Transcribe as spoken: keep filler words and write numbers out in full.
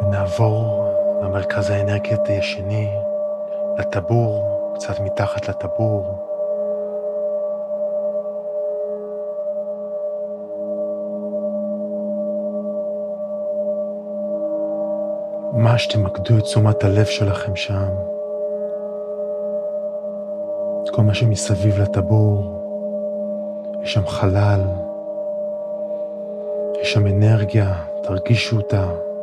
נעבור למרכז האנרגטי השני, לטבור, קצת מתחת לטבור. ממש תמקדו את תשומת הלב שלכם שם. כל מה שמסביב לטבור, יש שם חלל, יש שם אנרגיה, תרגישו אותה,